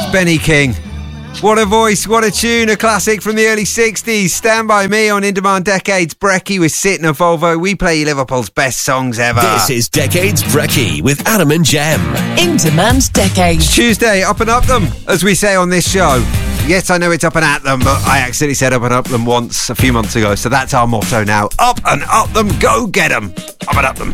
Benny King. What a voice, what a tune, a classic from the early 60s. Stand By Me on In Demand Decades. Brekkie with Sit in a Volvo. We play Liverpool's best songs ever. This is Decades Brekkie with Adam and Jem. In Demand Decades. It's Tuesday, up and up them, as we say on this show. Yes, I know it's up and at them, but I accidentally said up and up them once a few months ago, so that's our motto now. Up and up them, go get them. Up and up them.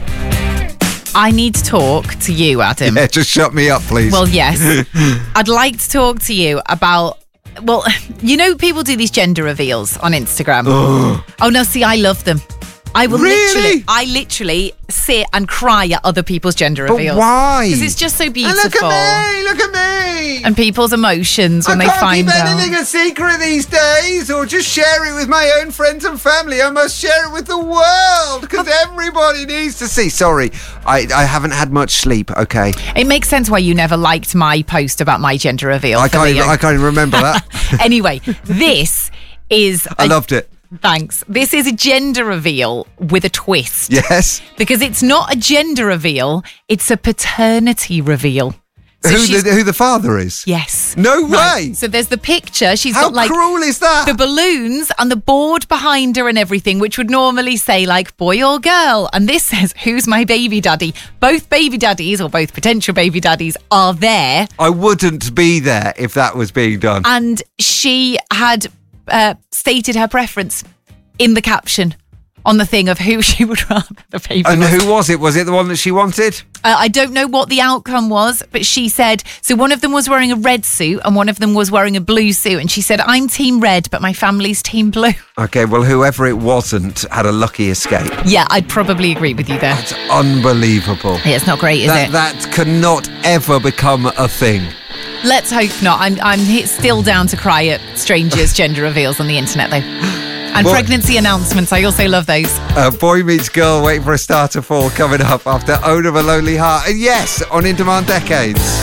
I need to talk to you, Adam. Yeah, just shut me up, please. Well, yes. I'd like to talk to you about... Well, you know, people do these gender reveals on Instagram. Oh, no, see, I love them. I will literally sit and cry at other people's gender reveals. But why? Because it's just so beautiful. And look at me. And people's emotions when they find out. I can't keep anything a secret these days, or just share it with my own friends and family. I must share it with the world, because everybody needs to see. Sorry, I haven't had much sleep, okay? It makes sense why you never liked my post about my gender reveal. I can't even remember that. Anyway, this is... I loved it. Thanks. This is a gender reveal with a twist. Yes. Because it's not a gender reveal, it's a paternity reveal. So who the father is? Yes. No way. Right. So there's the picture. She's got How cruel is that? the balloons and the board behind her and everything, which would normally say like boy or girl. And this says, who's my baby daddy? Both baby daddies or both potential baby daddies are there. I wouldn't be there if that was being done. And she had stated her preference in the caption on the thing of who she would rather the baby And was. who was it? Was it the one that she wanted? I don't know what the outcome was, but she said, so one of them was wearing a red suit and one of them was wearing a blue suit. And she said, I'm team red, but my family's team blue. Okay, well, whoever it wasn't had a lucky escape. Yeah, I'd probably agree with you there. It's unbelievable. Yeah, it's not great, is it? That cannot ever become a thing. Let's hope not. I'm still down to cry at strangers' gender reveals on the internet, though. And pregnancy announcements, I also love those. Boy Meets Girl, waiting for a star to fall, coming up after Owner of a Lonely Heart. And yes, on In Demand Decades.